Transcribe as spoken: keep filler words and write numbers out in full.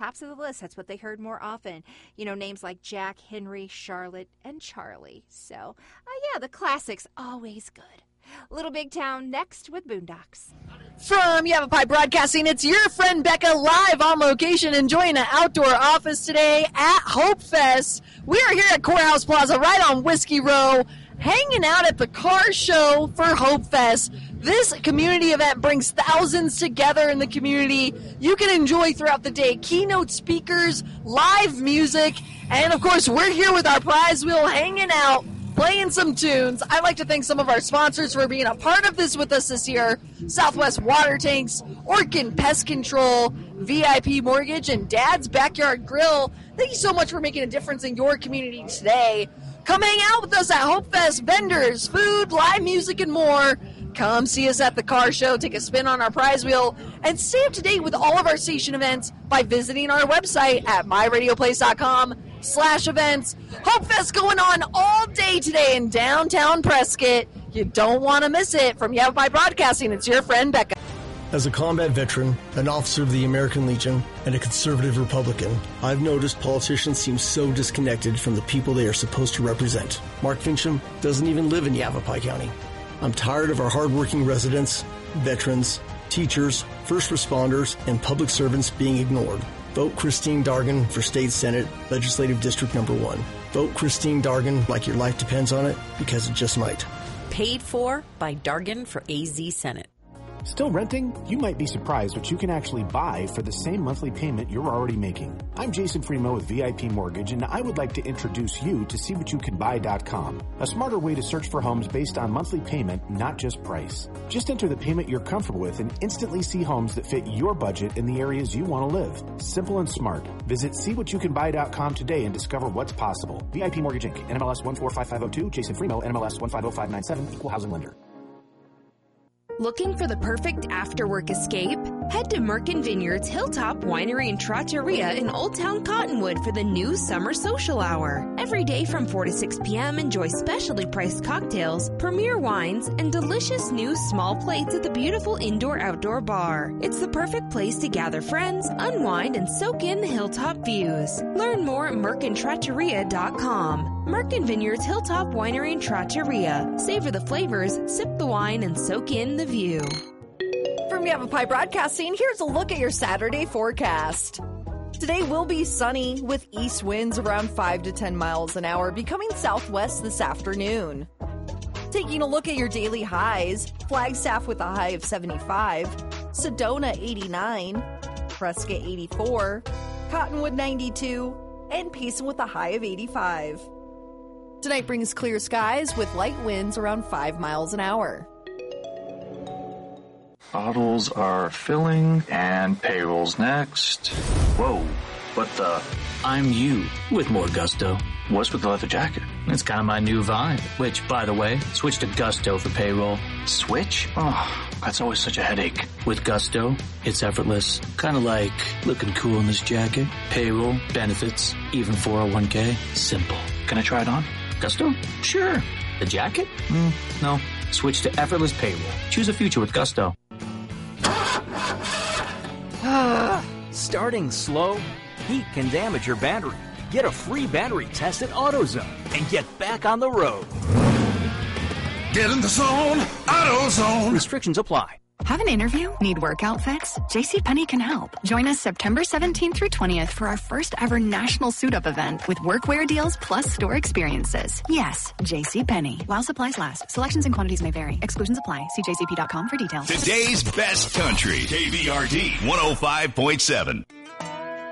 tops of the list. That's what they heard more often. You know, names like Jack, Henry, Charlotte, and Charlie. So, uh, yeah, the classics, always good. Little Big Town next with Boondocks. From Yavapai Broadcasting, it's your friend Becca live on location enjoying an outdoor office today at Hope Fest. We are here at Courthouse Plaza right on Whiskey Row, hanging out at the car show for Hope Fest. This community event brings thousands together in the community. You can enjoy throughout the day keynote speakers, live music, and of course we're here with our prize wheel hanging out, playing some tunes. I'd like to thank some of our sponsors for being a part of this with us this year. Southwest Water Tanks, Orkin Pest Control, V I P Mortgage, and Dad's Backyard Grill. Thank you so much for making a difference in your community today. Come hang out with us at Hope Fest. Vendors, food, live music, and more. Come see us at the car show, take a spin on our prize wheel, and stay up to date with all of our station events by visiting our website at my radio place dot com slash events. Hope Fest going on all day today in downtown Prescott. You don't want to miss it. From Yavapai Broadcasting, it's your friend Becca. As a combat veteran, an officer of the American Legion, and a conservative Republican, I've noticed politicians seem so disconnected from the people they are supposed to represent. Mark Fincham doesn't even live in Yavapai County. I'm tired of our hardworking residents, veterans, teachers, first responders, and public servants being ignored. Vote Christine Dargan for State Senate, Legislative District Number one. Vote Christine Dargan like your life depends on it, because it just might. Paid for by Dargan for A Z Senate. Still renting? You might be surprised what you can actually buy for the same monthly payment you're already making. I'm Jason Freemo with V I P Mortgage, and I would like to introduce you to see what you can buy dot com, a smarter way to search for homes based on monthly payment, not just price. Just enter the payment you're comfortable with and instantly see homes that fit your budget in the areas you want to live. Simple and smart. Visit see what you can buy dot com today and discover what's possible. V I P Mortgage Incorporated. N M L S one four five five zero two. Jason Freemo. N M L S one five zero five nine seven. Equal housing lender. Looking for the perfect after-work escape? Head to Merkin Vineyards Hilltop Winery and Trattoria in Old Town Cottonwood for the new Summer Social Hour. Every day from four to six p.m., enjoy specially priced cocktails, premier wines, and delicious new small plates at the beautiful indoor-outdoor bar. It's the perfect place to gather friends, unwind, and soak in the hilltop views. Learn more at merkin trattoria dot com. Merkin Vineyards Hilltop Winery and Trattoria. Savor the flavors, sip the wine, and soak in the view. From Yavapai Broadcasting, here's a look at your Saturday forecast. Today will be sunny with east winds around five to ten miles an hour, becoming southwest this afternoon. Taking a look at your daily highs, Flagstaff with a high of seventy-five, Sedona eighty-nine, Prescott eighty-four, Cottonwood ninety-two, and Payson with a high of eighty-five. Tonight brings clear skies with light winds around five miles an hour. Bottles are filling, and payroll's next. Whoa, what the? I'm you, with more gusto. What's with the leather jacket? It's kind of my new vibe, which, by the way, switch to Gusto for payroll. Switch? Oh, that's always such a headache. With Gusto, it's effortless. Kind of like looking cool in this jacket. Payroll, benefits, even four oh one k. Simple. Can I try it on? Gusto? Sure. The jacket? Mm, no. Switch to effortless payroll. Choose a future with Gusto. Starting slow? Heat can damage your battery. Get a free battery test at AutoZone and get back on the road. Get in the zone, AutoZone. Restrictions apply. Have an interview? Need work outfits? JCPenney can help. Join us September seventeenth through twentieth for our first ever national suit-up event with workwear deals plus store experiences. Yes, JCPenney. While supplies last. Selections and quantities may vary. Exclusions apply. See j c p dot com for details. Today's best country. K V R D one oh five point seven.